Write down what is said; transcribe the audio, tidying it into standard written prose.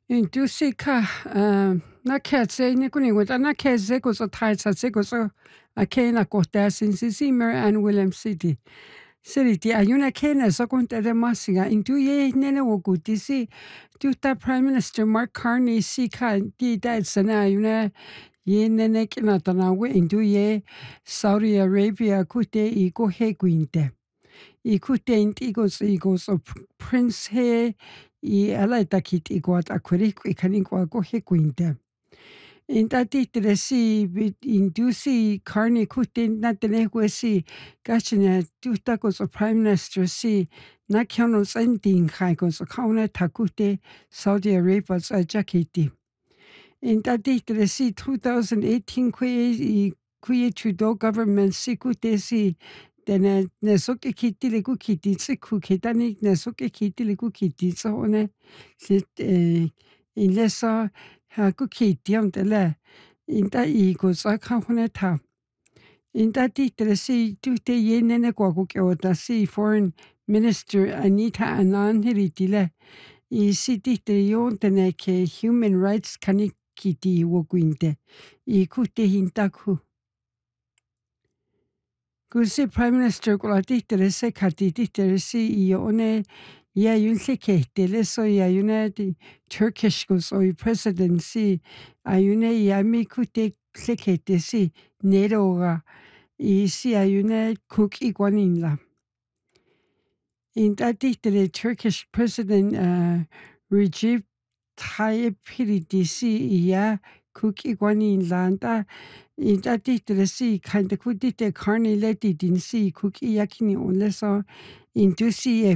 Intusika nakhetze nikunikweta nakheze kuzo thaitsa kuzo akena kohtasin sisi Mary Ann Williams City ayuna kena sokunta de masiga intuye nene wokutisi tuta Prime Minister Mark Carney sika di daitsana ayuna ye nene kinatanawe intuye Saudi Arabia kute iko heguinte. Ikute igos of Prince he ala takit iguat aquarik ikanikwa go heguinte. In that si indusi carni kutin na tenegwesi gachina tutacos of Prime Minister si nakionos ending haigos of kauna takute Saudi Arabia jakiti. In that si 2018 kuye Trudeau government si kute si dene nesoke kiti liku kiti siku kitani nesoke kiti liku kiti so one in lesa haku kiti on tele inta iko saka honeta inta titre si tute yenene kwaku kyota si Foreign Minister Anita Anand hiritile si titre yon tene ke human rights kanikiti woguinte kute hintaku Kusi Prime Minister kula titre se kati titre si one ya yunse kehtele so ya yune Turkish so presidency ayune yami kute sekete si neroga si ayune cook iguaninla. In that the Turkish President Recep Tayyip Erdogan ya cook iguaninla in that the si kind of kudite carni leti din si cook yakini unless into si